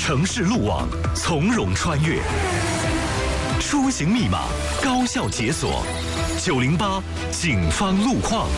城市路网从容穿越，出行密码高效解锁。908警方路况。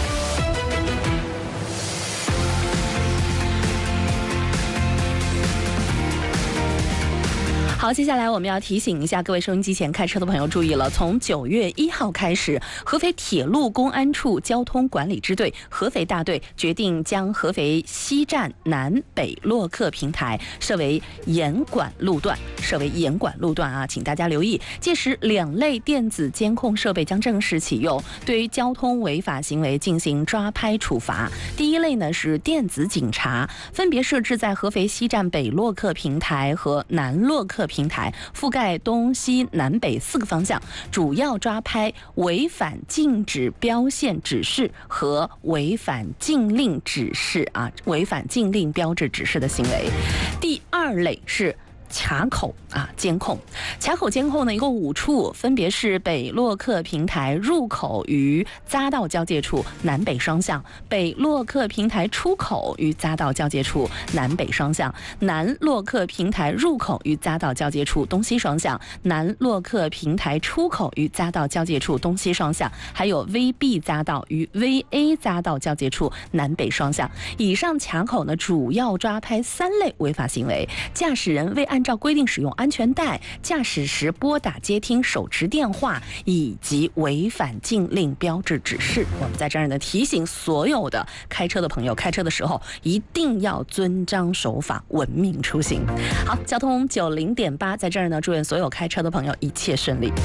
好，接下来我们要提醒一下各位收音机前开车的朋友注意了，从9月1号开始，合肥铁路公安处交通管理支队合肥大队决定将合肥西站南北洛克平台设为严管路段，请大家留意。届时2类电子监控设备将正式启用，对于交通违法行为进行抓拍处罚。第一类呢是电子警察，分别设置在合肥西站北洛克平台和南洛克平台，覆盖东西南北4个方向，主要抓拍违反禁止标线指示和违反禁令指示违反禁令标志指示的行为。第2类是卡口监控，卡口监控呢一共5处，分别是北洛克平台入口与匝道交界处南北双向，北洛克平台出口与匝道交界处南北双向，南洛克平台入口与匝道交界处东西双向，南洛克平台出口与匝道交界处东西双向，还有 VB 匝道与 VA 匝道交界处南北双向。以上卡口呢主要抓拍3类违法行为：驾驶人未按照规定使用安全带，驾驶时拨打接听手持电话，以及违反禁令标志指示。我们在这儿呢提醒所有的开车的朋友，开车的时候一定要遵章守法，文明出行。好，交通90.8在这儿呢祝愿所有开车的朋友一切顺利。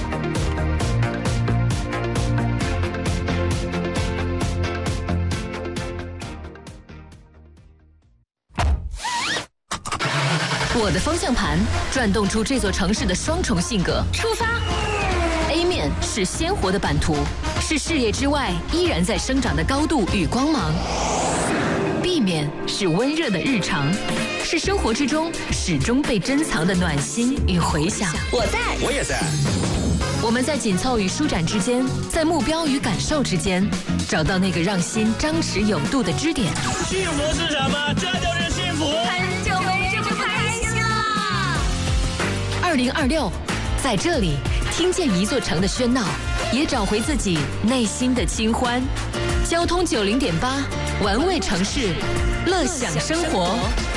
我的方向盘转动出这座城市的双重性格。出发 A 面是鲜活的版图，是事业之外依然在生长的高度与光芒。B 面是温热的日常，是生活之中始终被珍藏的暖心与回响。 我在，我也在。 我们在紧凑与舒展之间，在目标与感受之间，找到那个让心张弛有度的支点。 幸福是什么？这就是幸福。 很久没这么开心了。2026，在这里听见一座城的喧闹，也找回自己内心的清欢。交通90.8，玩味城市，乐享生活。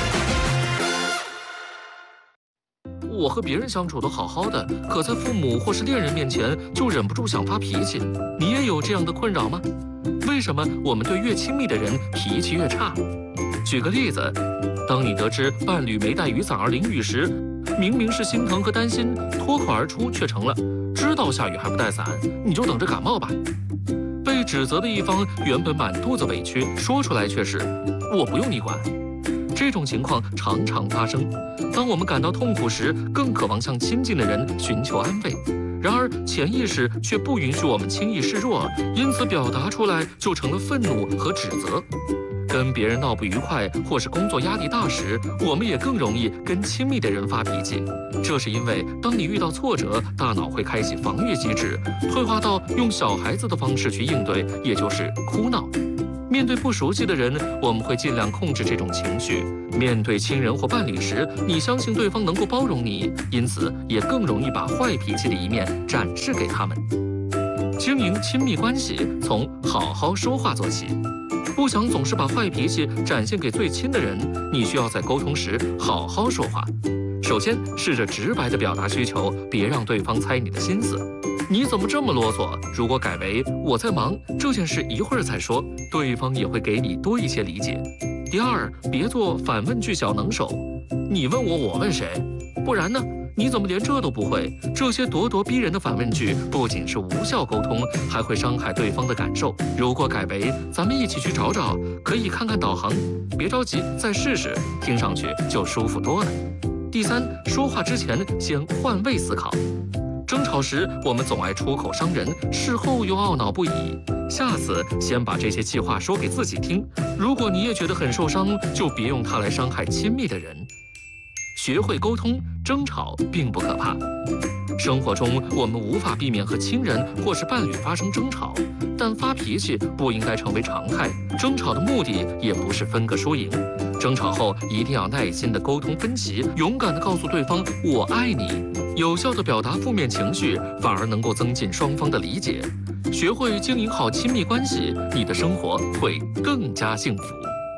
我和别人相处都好好的，可在父母或是恋人面前就忍不住想发脾气。你也有这样的困扰吗？为什么我们对越亲密的人脾气越差？举个例子，当你得知伴侣没带雨伞而淋雨时，明明是心疼和担心，脱口而出却成了知道下雨还不带伞，你就等着感冒吧。被指责的一方原本满肚子委屈，说出来却是我不用你管。这种情况常常发生。当我们感到痛苦时，更渴望向亲近的人寻求安慰，然而潜意识却不允许我们轻易示弱，因此表达出来就成了愤怒和指责。跟别人闹不愉快或是工作压力大时，我们也更容易跟亲密的人发脾气。这是因为当你遇到挫折，大脑会开启防御机制，退化到用小孩子的方式去应对，也就是哭闹。面对不熟悉的人，我们会尽量控制这种情绪。面对亲人或伴侣时，你相信对方能够包容你，因此也更容易把坏脾气的一面展示给他们。经营亲密关系从好好说话做起。不想总是把坏脾气展现给最亲的人，你需要在沟通时好好说话。首先，试着直白地表达需求，别让对方猜你的心思。你怎么这么啰嗦？如果改为我在忙，这件事一会儿再说，对方也会给你多一些理解。第二，别做反问句小能手，你问我，我问谁？不然呢？你怎么连这都不会？这些咄咄逼人的反问句不仅是无效沟通，还会伤害对方的感受。如果改为咱们一起去找找，可以看看导航，别着急，再试试，听上去就舒服多了。第三，说话之前先换位思考。争吵时，我们总爱出口伤人，事后又懊恼不已。下次先把这些气话说给自己听。如果你也觉得很受伤，就别用它来伤害亲密的人。学会沟通，争吵并不可怕。 生活中，我们无法避免和亲人或是伴侣发生争吵，但发脾气不应该成为常态。争吵的目的也不是分个输赢。争吵后一定要耐心地沟通分歧，勇敢地告诉对方“我爱你”。有效地表达负面情绪，反而能够增进双方的理解。学会经营好亲密关系，你的生活会更加幸福。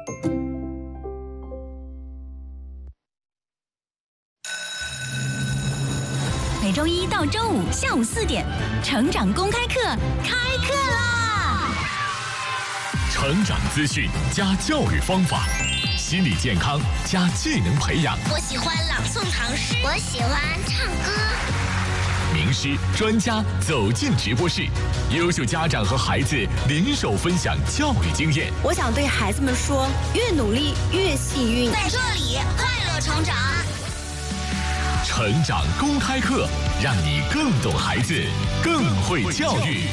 每周一到周五下午4点，成长公开课开课啦！ 成长资讯加教育方法，心理健康加技能培养。 我喜欢朗诵唐诗，我喜欢唱歌。 名师专家走进直播室，优秀家长和孩子联手分享教育经验。 我想对孩子们说，越努力越幸运。 在这里快乐成长。 成长公开课，让你更懂孩子，更会教育。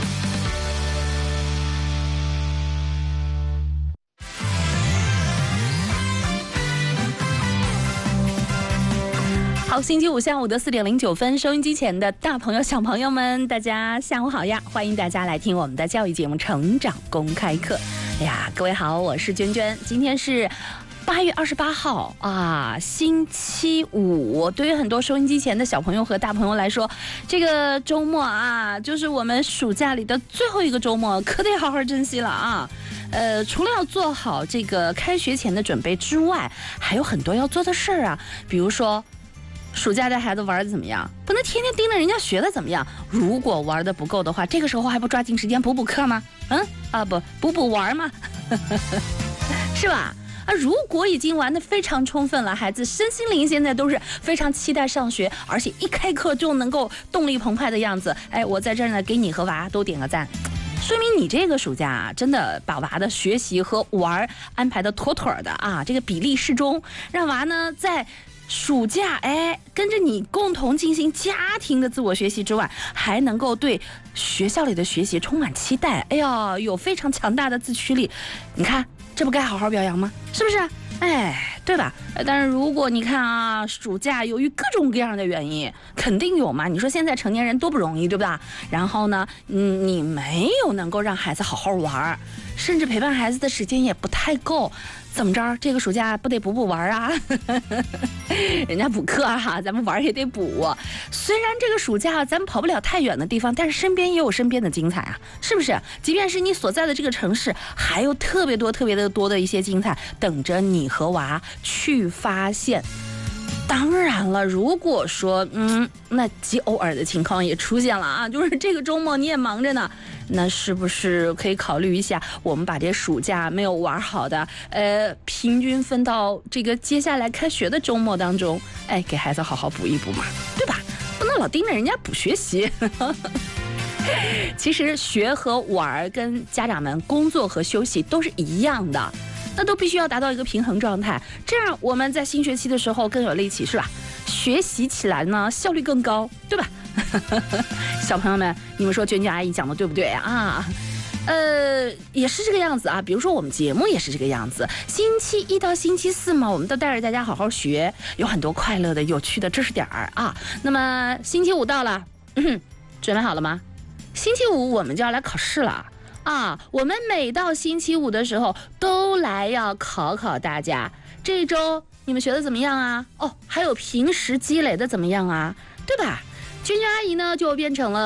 好，星期五下午的4点09分，收音机前的大朋友小朋友们，大家下午好呀！欢迎大家来听我们的教育节目《成长公开课》。哎呀，各位好，我是娟娟，今天是8月28号啊，星期五。对于很多收音机前的小朋友和大朋友来说，这个周末啊，就是我们暑假里的最后一个周末，可得好好珍惜了啊！除了要做好这个开学前的准备之外，还有很多要做的事儿啊，比如说暑假带孩子玩的怎么样？不能天天盯着人家学的怎么样？如果玩的不够的话，这个时候还不抓紧时间补课吗？补玩吗？是吧？如果已经玩得非常充分了，孩子身心灵现在都是非常期待上学，而且一开课就能够动力澎湃的样子。哎，我在这儿呢，给你和娃都点个赞，说明你这个暑假啊，真的把娃的学习和玩安排的妥妥的啊，这个比例适中，让娃呢在暑假跟着你共同进行家庭的自我学习之外，还能够对学校里的学习充满期待。哎呀，有非常强大的自驱力，你看这不该好好表扬吗？是不是？对吧？但是如果你看啊，暑假由于各种各样的原因，肯定有嘛。你说现在成年人多不容易，对吧？然后呢，你没有能够让孩子好好玩，甚至陪伴孩子的时间也不太够。怎么着？这个暑假不得补玩啊？人家补课啊，咱们玩也得补。虽然这个暑假咱们跑不了太远的地方，但是身边也有身边的精彩啊，是不是？即便是你所在的这个城市，还有特别多的一些精彩等着你和娃去发现。当然了，如果说那极偶尔的情况也出现了啊，就是这个周末你也忙着呢，那是不是可以考虑一下，我们把这暑假没有玩好的平均分到这个接下来开学的周末当中，给孩子好好补一补嘛，对吧？不能老盯着人家补学习。其实学和玩跟家长们工作和休息都是一样的，那都必须要达到一个平衡状态，这样我们在新学期的时候更有力气，是吧？学习起来呢效率更高，对吧？小朋友们，你们说娟娟阿姨讲的对不对啊？也是这个样子啊。比如说我们节目也是这个样子，星期1到星期4嘛，我们都带着大家好好学，有很多快乐的、有趣的知识点啊。那么星期5到了，准备好了吗？星期5我们就要来考试了。我们每到星期5的时候都来要考考大家，这一周你们学的怎么样啊？还有平时积累的怎么样啊？对吧？娟娟阿姨呢就变成了